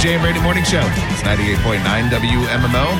BJ and Brady Morning Show. It's 98.9 WMMO.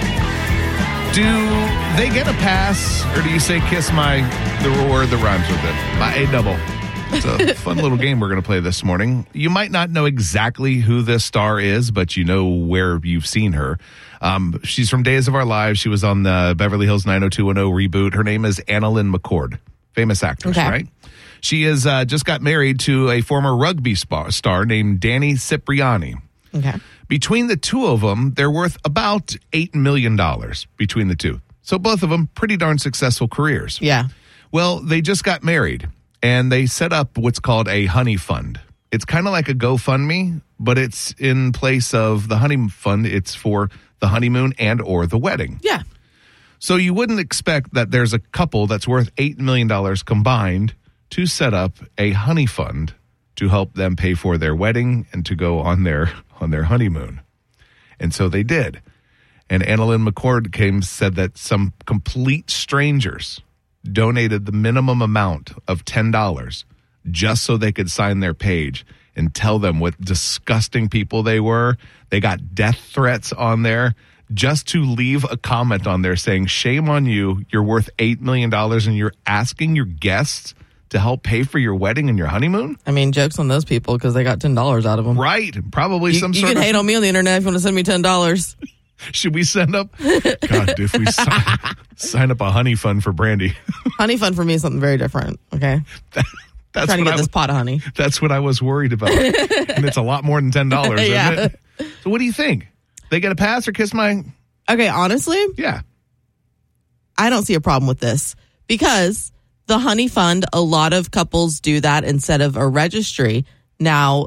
Do they get a pass, or do you say kiss the word that rhymes with it? My A-double. It's a fun little game we're going to play this morning. You might not know exactly who this star is, but you know where you've seen her. She's from Days of Our Lives. She was on the Beverly Hills 90210 reboot. Her name is Annalyn McCord, famous actress, right? She has just got married to a former rugby star named Danny Cipriani. Okay. Between the two of them, they're worth about $8 million between the two. So both of them, pretty darn successful careers. Yeah. Well, they just got married, and they set up what's called a honey fund. It's kind of like a GoFundMe, but it's in place of the honey fund. It's for the honeymoon and or the wedding. Yeah. So you wouldn't expect that there's a couple that's worth $8 million combined to set up a honey fund to help them pay for their wedding and to go on their honeymoon. And so they did. And Annalyn McCord said that some complete strangers donated the minimum amount of $10 just so they could sign their page and tell them what disgusting people they were. They got death threats on there just to leave a comment on there saying, shame on you, you're worth $8 million and you're asking your guests to help pay for your wedding and your honeymoon? I mean, jokes on those people because they got $10 out of them. Right. Probably You can hate on me on the internet if you want to send me $10. Should we send up? God, if we sign up a honey fund for Brandy. Honey fund for me is something very different, okay? That's trying to get this pot of honey. That's what I was worried about. And it's a lot more than $10, Yeah. isn't it? So what do you think? They get a pass or kiss my... Okay, honestly, Yeah. I don't see a problem with this because the honey fund, a lot of couples do that instead of a registry. Now,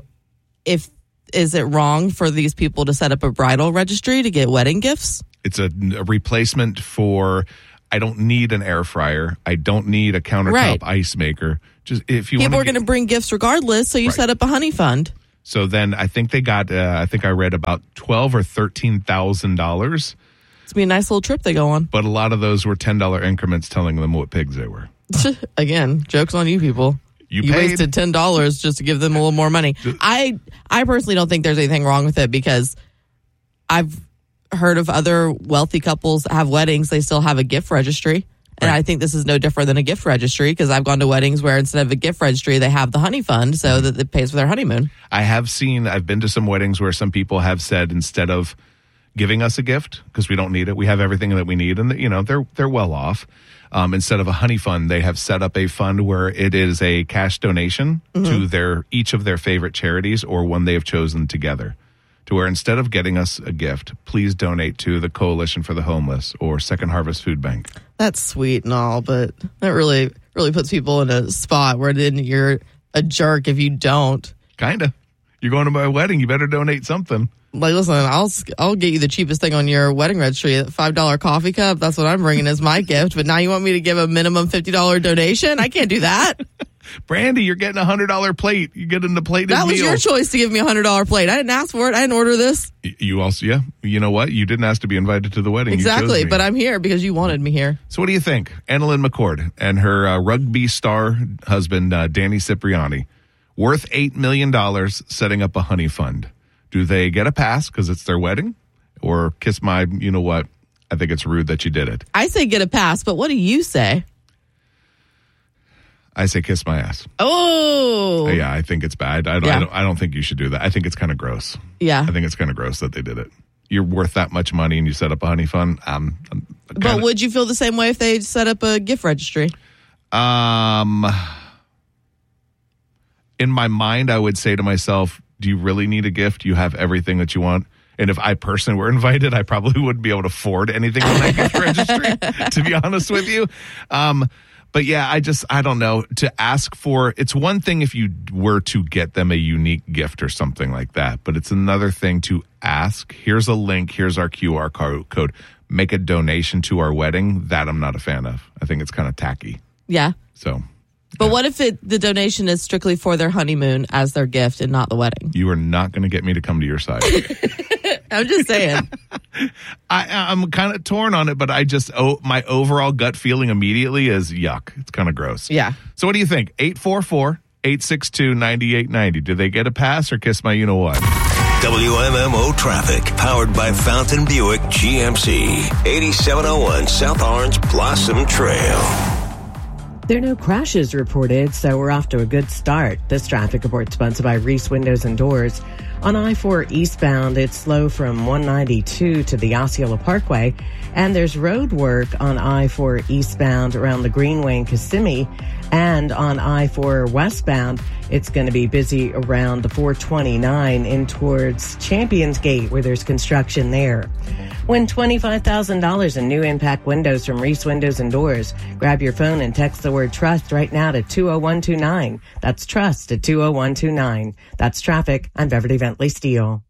is it wrong for these people to set up a bridal registry to get wedding gifts? It's a replacement for... I don't need an air fryer. I don't need a countertop ice maker. Just if you people are going to bring gifts regardless, so you set up a honey fund. So then I think they got. I think I read about $12,000 or $13,000. It's gonna be a nice little trip they go on. But a lot of those were $10 increments, telling them what pigs they were. Again, jokes on you people. You wasted $10 just to give them a little more money. I personally don't think there's anything wrong with it because I've heard of other wealthy couples that have weddings, they still have a gift registry. And I think this is no different than a gift registry because I've gone to weddings where instead of a gift registry, they have the honey fund so that it pays for their honeymoon. I've been to some weddings where some people have said instead of giving us a gift, because we don't need it, we have everything that we need, and they're well off. Instead of a honey fund, they have set up a fund where it is a cash donation to each of their favorite charities or one they have chosen together. To where instead of getting us a gift, please donate to the Coalition for the Homeless or Second Harvest Food Bank. That's sweet and all, but that really puts people in a spot where then you're a jerk if you don't. Kinda. You're going to my wedding, you better donate something. Like, listen, I'll get you the cheapest thing on your wedding registry, a $5 coffee cup. That's what I'm bringing as my gift. But now you want me to give a minimum $50 donation? I can't do that. Brandy, you're getting a $100 plate. You get in the plated meal. That was your choice to give me a $100 plate. I didn't ask for it. I didn't order this. You also, yeah. You know what? You didn't ask to be invited to the wedding. Exactly, but I'm here because you wanted me here. So what do you think? Annalyn McCord and her rugby star husband, Danny Cipriani, worth $8 million setting up a honey fund. Do they get a pass because it's their wedding? Or kiss my, you know what? I think it's rude that you did it. I say get a pass, but what do you say? I say kiss my ass. Oh. Yeah, I think it's bad. I don't think you should do that. I think it's kind of gross. Yeah. I think it's kind of gross that they did it. You're worth that much money and you set up a honey fund. But would you feel the same way if they set up a gift registry? In my mind, I would say to myself, do you really need a gift? You have everything that you want. And if I personally were invited, I probably wouldn't be able to afford anything on that gift registry, to be honest with you. But yeah, I don't know. To ask for, it's one thing if you were to get them a unique gift or something like that, but it's another thing to ask, here's a link, here's our QR code, make a donation to our wedding. That I'm not a fan of. I think it's kind of tacky. Yeah. So. But what if the donation is strictly for their honeymoon as their gift and not the wedding? You are not going to get me to come to your side. I'm just saying. I'm kind of torn on it, but my overall gut feeling immediately is yuck. It's kind of gross. Yeah. So what do you think? 844-862-9890. Do they get a pass or kiss my you-know-what? WMMO traffic, powered by Fountain Buick GMC, 8701 South Orange Blossom Trail. There are no crashes reported, so we're off to a good start. This traffic report sponsored by Reese Windows and Doors. On I-4 eastbound, it's slow from 192 to the Osceola Parkway, and there's road work on I-4 eastbound around the Greenway in Kissimmee, and on I-4 westbound, it's going to be busy around the 429 in towards Champions Gate, where there's construction there. Win $25,000 in new impact windows from Reese Windows and Doors. Grab your phone and text the word TRUST right now to 20129. That's TRUST at 20129. That's traffic. I'm Beverly Bentley Steele.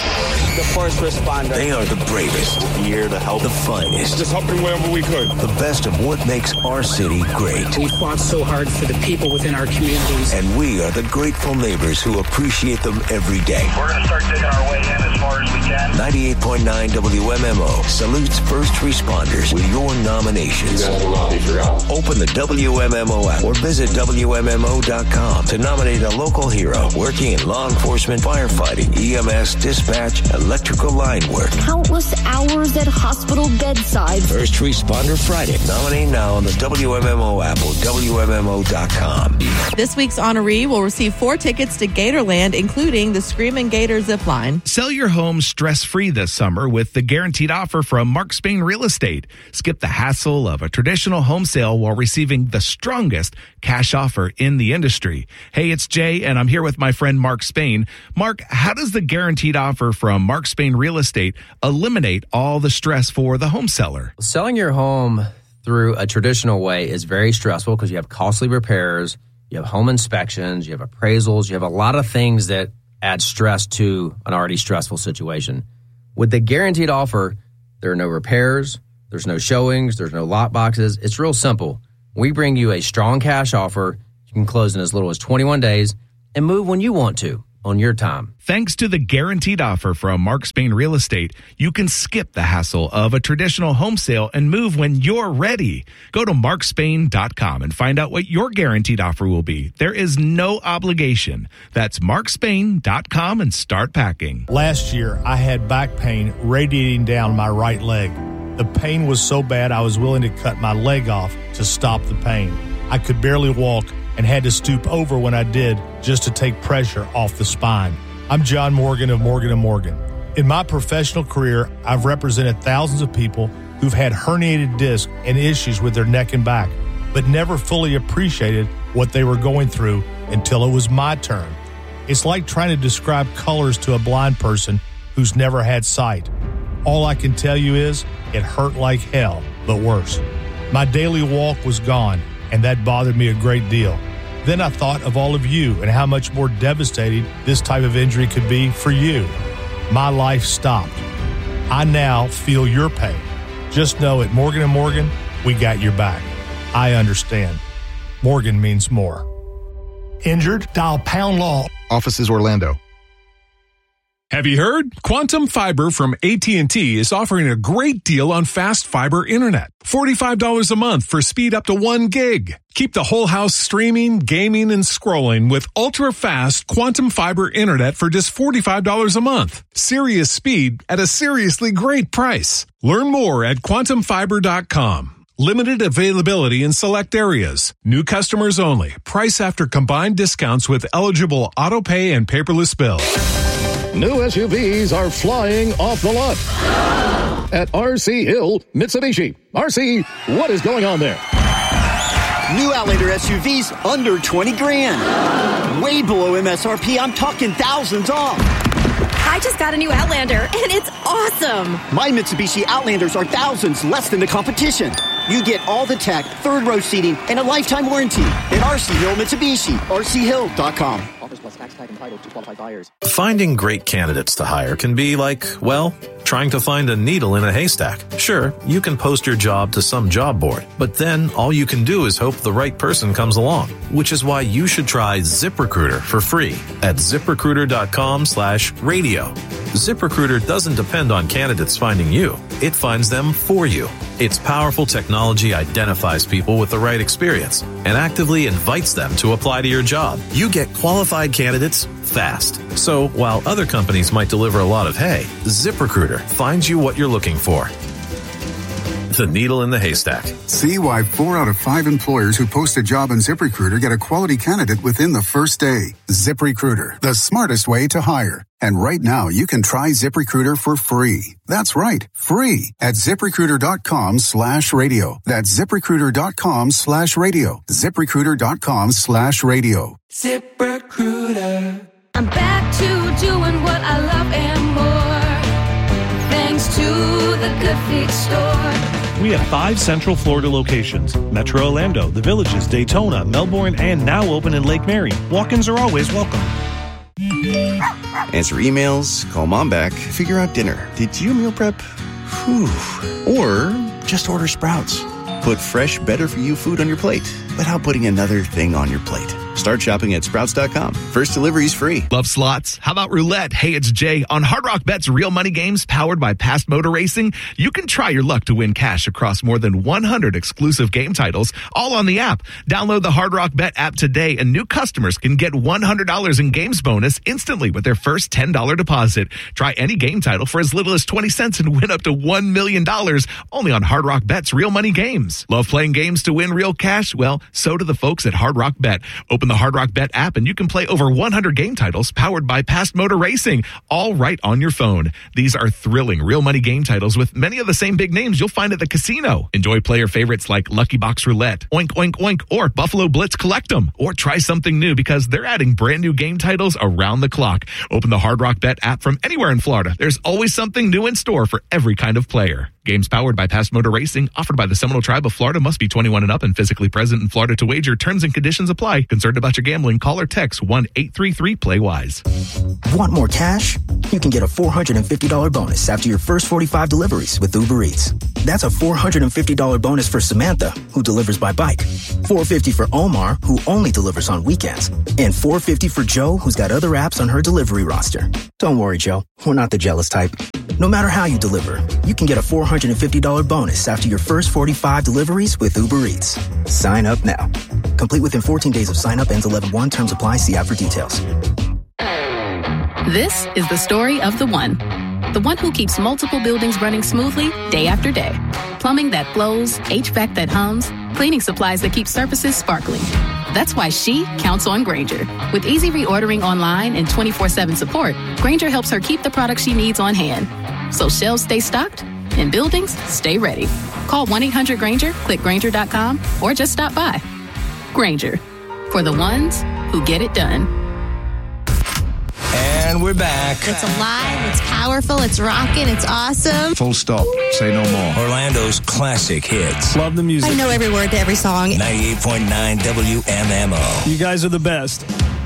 The first responder. They are the bravest. Here to help. The finest. Just helping wherever we could. The best of what makes our city great. We fought so hard for the people within our communities. And we are the grateful neighbors who appreciate them every day. We're going to start digging our way in as far as we can. 98.9 WMMO salutes first responders with your nominations. You guys will not be forgotten. Open the WMMO app or visit WMMO.com to nominate a local hero working in law enforcement, firefighting, EMS, dispatch, electrical line work. Countless hours at hospital bedside. First Responder Friday. Nominate now on the WMMO app or WMMO.com. This week's honoree will receive 4 tickets to Gatorland, including the Screamin' Gator zip line. Sell your home stress-free this summer with the guaranteed offer from Mark Spain Real Estate. Skip the hassle of a traditional home sale while receiving the strongest cash offer in the industry. Hey, it's Jay, and I'm here with my friend Mark Spain. Mark, how does the guaranteed offer from Mark Spain Real Estate eliminate all the stress for the home seller? Selling your home through a traditional way is very stressful because you have costly repairs, you have home inspections, you have appraisals, you have a lot of things that add stress to an already stressful situation. With the guaranteed offer, there are no repairs, there's no showings, there's no lot boxes. It's real simple. We bring you a strong cash offer. You can close in as little as 21 days and move when you want to on your time. Thanks to the guaranteed offer from Mark Spain Real Estate, you can skip the hassle of a traditional home sale and move when you're ready. Go to markspain.com and find out what your guaranteed offer will be. There is no obligation. That's markspain.com and start packing. Last year, I had back pain radiating down my right leg. The pain was so bad I was willing to cut my leg off to stop the pain. I could barely walk and had to stoop over when I did just to take pressure off the spine. I'm John Morgan of Morgan & Morgan. In my professional career, I've represented thousands of people who've had herniated discs and issues with their neck and back, but never fully appreciated what they were going through until it was my turn. It's like trying to describe colors to a blind person who's never had sight. All I can tell you is it hurt like hell, but worse. My daily walk was gone, and that bothered me a great deal. Then I thought of all of you and how much more devastating this type of injury could be for you. My life stopped. I now feel your pain. Just know at Morgan & Morgan, we got your back. I understand. Morgan means more. Injured? Dial pound law. Offices Orlando. Have you heard? Quantum Fiber from AT&T is offering a great deal on fast fiber internet. $45 a month for speed up to 1 gig. Keep the whole house streaming, gaming, and scrolling with ultra-fast Quantum Fiber internet for just $45 a month. Serious speed at a seriously great price. Learn more at quantumfiber.com. Limited availability in select areas. New customers only. Price after combined discounts with eligible auto pay and paperless bill. New SUVs are flying off the lot at RC Hill Mitsubishi. RC, what is going on there? New Outlander SUVs under 20 grand. Way below MSRP. I'm talking thousands off. I just got a new Outlander, and it's awesome. My Mitsubishi Outlanders are thousands less than the competition. You get all the tech, third-row seating, and a lifetime warranty at RC Hill Mitsubishi. RCHill.com. Offers plus tax tag entitled to qualified buyers. Finding great candidates to hire can be like, well, trying to find a needle in a haystack. Sure, you can post your job to some job board, but then all you can do is hope the right person comes along, which is why you should try ZipRecruiter for free at ZipRecruiter.com/radio. ZipRecruiter doesn't depend on candidates finding you. It finds them for you. Its powerful technology identifies people with the right experience and actively invites them to apply to your job. You get qualified candidates fast. So while other companies might deliver a lot of hay, ZipRecruiter finds you what you're looking for. The needle in the haystack. See why 4 out of 5 employers who post a job on ZipRecruiter get a quality candidate within the first day. ZipRecruiter, the smartest way to hire. And right now, you can try ZipRecruiter for free. That's right, free at ZipRecruiter.com/radio. That's ZipRecruiter.com/radio. ZipRecruiter.com/radio. ZipRecruiter. I'm back to doing what I love and more. Thanks to the Good Feet store. We have 5 Central Florida locations: Metro Orlando, The Villages, Daytona, Melbourne, and now open in Lake Mary. Walk-ins are always welcome. Answer emails, call mom back, figure out dinner. Did you meal prep? Whew. Or just order Sprouts. Put fresh, better-for-you food on your plate without putting another thing on your plate. Start shopping at Sprouts.com. First delivery's free. Love slots? How about roulette? Hey, it's Jay. On Hard Rock Bet's real money games powered by Past Motor Racing, you can try your luck to win cash across more than 100 exclusive game titles, all on the app. Download the Hard Rock Bet app today, and new customers can get $100 in games bonus instantly with their first $10 deposit. Try any game title for as little as 20 cents and win up to $1 million only on Hard Rock Bet's real money games. Love playing games to win real cash? Well, so do the folks at Hard Rock Bet. Open the Hard Rock Bet app and you can play over 100 game titles powered by Past Motor Racing, all right on your phone. These are thrilling real money game titles with many of the same big names you'll find at the casino. Enjoy player favorites like Lucky Box Roulette, Oink Oink Oink, or Buffalo Blitz Collect 'em. Or try something new because they're adding brand new game titles around the clock. Open the Hard Rock Bet app from anywhere in Florida. There's always something new in store for every kind of player. Games powered by Past Motor Racing, offered by the Seminole Tribe of Florida, must be 21 and up and physically present in Florida to wager. Terms and conditions apply. Concerned about your gambling? Call or text 1-833-PLAY-WISE. Want more cash? You can get a $450 bonus after your first 45 deliveries with Uber Eats. That's a $450 bonus for Samantha, who delivers by bike. $450 for Omar, who only delivers on weekends. And $450 for Joe, who's got other apps on her delivery roster. Don't worry, Joe. We're not the jealous type. No matter how you deliver, you can get a $450 bonus after your first 45 deliveries with Uber Eats. Sign up now. Complete within 14 days of sign up. Ends 11/1. Terms apply. See app for details. This is the story of the one who keeps multiple buildings running smoothly day after day. Plumbing that flows, HVAC that hums, cleaning supplies that keep surfaces sparkling. That's why she counts on Grainger. With easy reordering online and 24/7 support, Grainger helps her keep the products she needs on hand. So shelves stay stocked and buildings stay ready. Call 1-800-GRAINGER, click Grainger.com, or just stop by. Grainger, for the ones who get it done. And we're back. It's alive, it's powerful, it's rocking, it's awesome. Full stop. Say no more. Orlando's classic hits. Love the music. I know every word to every song. 98.9 WMMO. You guys are the best.